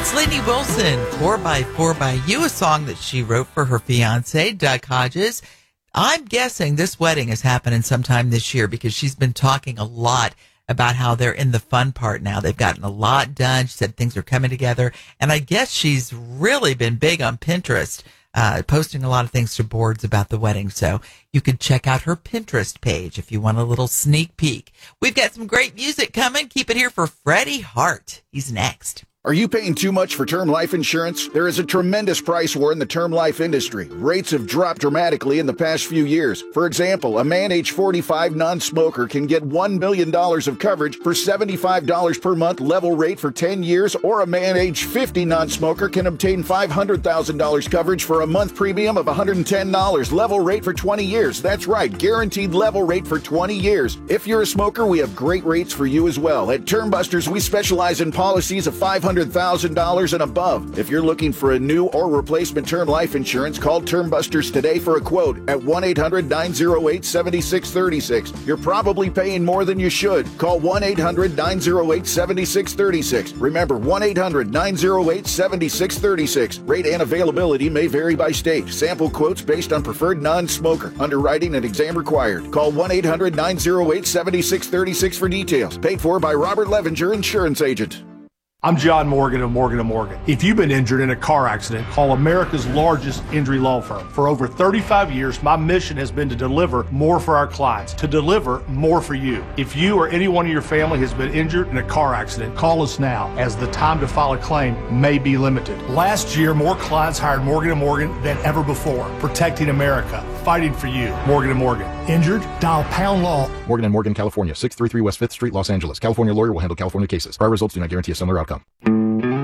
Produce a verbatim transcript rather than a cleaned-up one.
It's Lainey Wilson, four by four by You, a song that she wrote for her fiance, Doug Hodges. I'm guessing this wedding is happening sometime this year because she's been talking a lot about how they're in the fun part now. They've gotten a lot done. She said things are coming together. And I guess she's really been big on Pinterest, uh, posting a lot of things to boards about the wedding. So you can check out her Pinterest page if you want a little sneak peek. We've got some great music coming. Keep it here for Freddie Hart. He's next. Are you paying too much for term life insurance? There is a tremendous price war in the term life industry. Rates have dropped dramatically in the past few years. For example, a man age forty-five non-smoker can get one million dollars of coverage for seventy-five dollars per month level rate for ten years, or a man age fifty non-smoker can obtain five hundred thousand dollars coverage for a month premium of one hundred ten dollars level rate for twenty years. That's right, guaranteed level rate for twenty years. If you're a smoker, we have great rates for you as well. At Term Busters, we specialize in policies of five hundred thousand dollars and above. If you're looking for a new or replacement term life insurance, call Term Busters today for a quote at one eight hundred nine oh eight seven six three six. You're probably paying more than you should. Call one eight hundred nine oh eight seven six three six. Remember, one eight hundred nine oh eight seven six three six. Rate and availability may vary by state. Sample quotes based on preferred non-smoker. Underwriting and exam required. Call one eight hundred nine oh eight seven six three six for details. Paid for by Robert Levinger, insurance agent. I'm John Morgan of Morgan and Morgan. If you've been injured in a car accident, call America's largest injury law firm. For over thirty-five years, my mission has been to deliver more for our clients, to deliver more for you. If you or anyone in your family has been injured in a car accident, call us now, as the time to file a claim may be limited. Last year, more clients hired Morgan and Morgan than ever before, protecting America, fighting for you. Morgan and Morgan. Injured? Dial pound law. Morgan and Morgan, California, six thirty-three West fifth Street, Los Angeles. California lawyer will handle California cases. Prior results do not guarantee a similar outcome.